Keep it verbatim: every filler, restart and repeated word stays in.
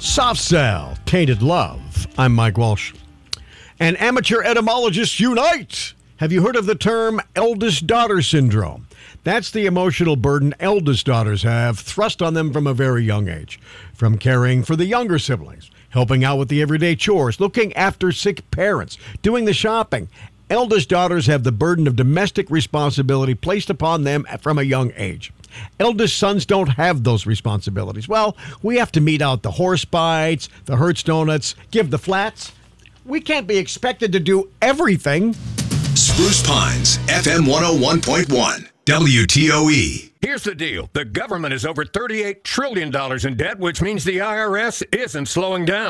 Soft Cell, Tainted Love. I'm Mike Walsh. And amateur etymologists unite! Have you heard of the term eldest daughter syndrome? That's the emotional burden eldest daughters have thrust on them from a very young age. From caring for the younger siblings, helping out with the everyday chores, looking after sick parents, doing the shopping. Eldest daughters have the burden of domestic responsibility placed upon them from a young age. Eldest sons don't have those responsibilities. Well, we have to mete out the horse bites, the Hertz donuts, give the flats. We can't be expected to do everything. Spruce Pines, F M one oh one point one, W T O E. Here's the deal. The government is over thirty-eight trillion dollars in debt, which means the I R S isn't slowing down.